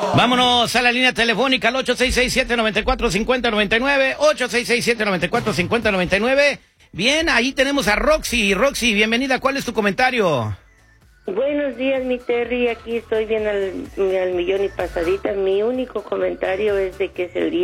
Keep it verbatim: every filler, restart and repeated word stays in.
Vámonos a la línea telefónica al ocho seis seis siete nueve cuatro cinco cero nueve nueve, ocho seis seis siete nueve cuatro cinco cero nueve nueve. Bien, ahí tenemos a Roxy. Roxy, bienvenida. ¿Cuál es tu comentario? Buenos días, mi Terry. Aquí estoy bien al, al millón y pasadita. Mi único comentario es de que es el día